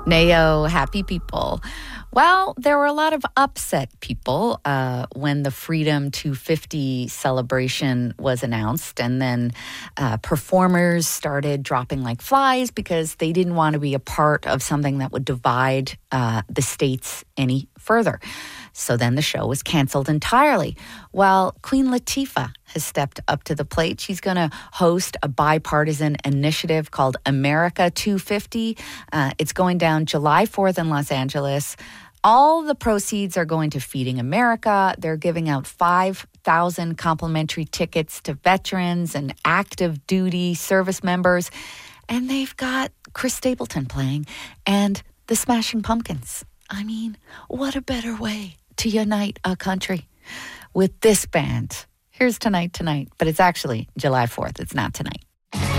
Nayo, happy people. Well, there were a lot of upset people when the Freedom 250 celebration was announced. And then performers started dropping like flies because they didn't want to be a part of something that would divide the states any further. So then the show was canceled entirely. Well, Queen Latifah has stepped up to the plate. She's going to host a bipartisan initiative called America 250. It's going down July 4th in Los Angeles. All the proceeds are going to Feeding America. They're giving out 5,000 complimentary tickets to veterans and active duty service members. And they've got Chris Stapleton playing and the Smashing Pumpkins. I mean, what a better way to unite a country with this band. Here's Tonight, but it's actually July 4th. It's not tonight.